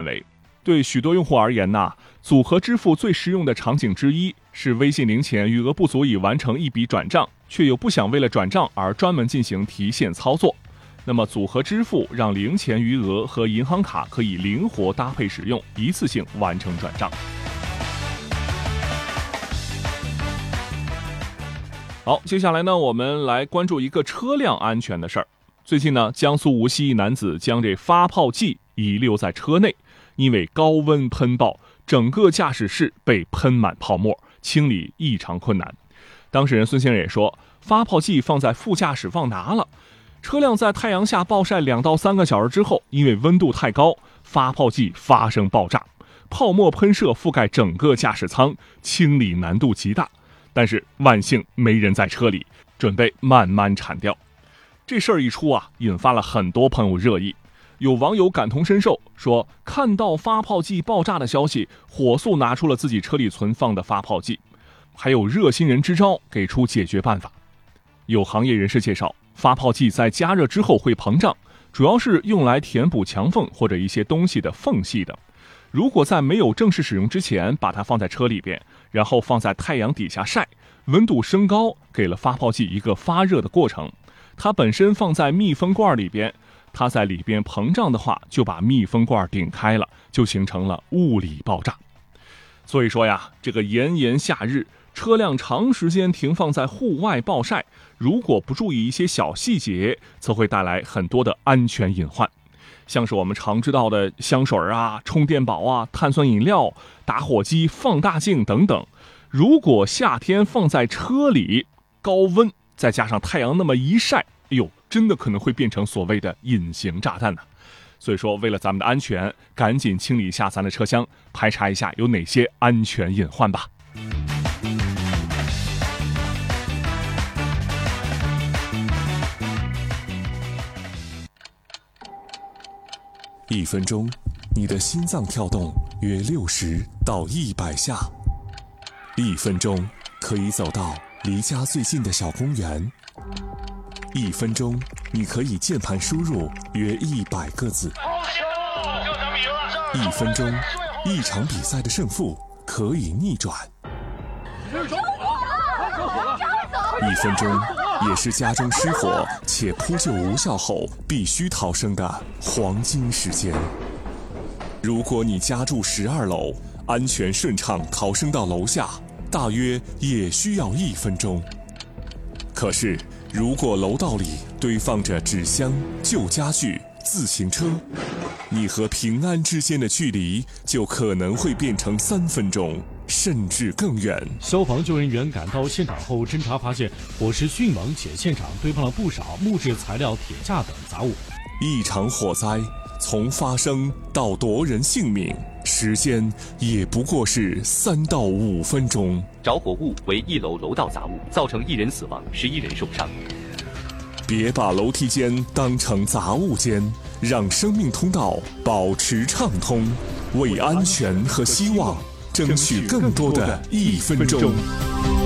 为，对许多用户而言呢，组合支付最实用的场景之一是微信零钱余额不足以完成一笔转账，却又不想为了转账而专门进行提现操作。那么组合支付让零钱余额和银行卡可以灵活搭配使用，一次性完成转账。好，接下来呢，我们来关注一个车辆安全的事儿。最近呢，江苏无锡一男子将这发泡剂遗留在车内，因为高温喷爆，整个驾驶室被喷满泡沫，清理异常困难。当事人孙先生也说，发泡剂放在副驾驶忘拿了，车辆在太阳下暴晒2到3个小时之后，因为温度太高，发泡剂发生爆炸，泡沫喷射覆盖整个驾驶舱，清理难度极大。但是万幸没人在车里，准备慢慢铲掉。这事儿一出啊，引发了很多朋友热议。有网友感同身受，说看到发泡剂爆炸的消息，火速拿出了自己车里存放的发泡剂。还有热心人支招，给出解决办法。有行业人士介绍，发泡剂在加热之后会膨胀，主要是用来填补墙缝或者一些东西的缝隙的。如果在没有正式使用之前把它放在车里边，然后放在太阳底下晒，温度升高，给了发泡剂一个发热的过程。它本身放在密封罐里边，它在里边膨胀的话，就把密封罐顶开了，就形成了物理爆炸。所以说呀，这个炎炎夏日，车辆长时间停放在户外暴晒，如果不注意一些小细节，则会带来很多的安全隐患。像是我们常知道的香水啊、充电宝啊、碳酸饮料、打火机、放大镜等等，如果夏天放在车里，高温再加上太阳那么一晒，哎呦，真的可能会变成所谓的隐形炸弹呢。所以说，为了咱们的安全，赶紧清理一下咱的车厢，排查一下有哪些安全隐患吧。 1分钟，你的心脏跳动约60到100下。1分钟可以走到离家最近的小公园。1分钟，你可以键盘输入约100个字。1分钟，一场比赛的胜负可以逆转。1分钟，也是家中失火且扑救无效后必须逃生的黄金时间。如果你家住12楼，安全顺畅逃生到楼下，大约也需要1分钟。可是，如果楼道里堆放着纸箱、旧家具、自行车，你和平安之间的距离就可能会变成3分钟，甚至更远。 消防救援员赶到现场后侦查发现，火势迅猛，且现场堆放了不少木质材料、铁架等杂物。 一场火灾从发生到夺人性命，时间也不过是3到5分钟。 着火物为1楼楼道杂物，造成1人死亡，11人受伤。 别把楼梯间当成杂物间，让生命通道保持畅通，为安全和希望争取更多的1分钟。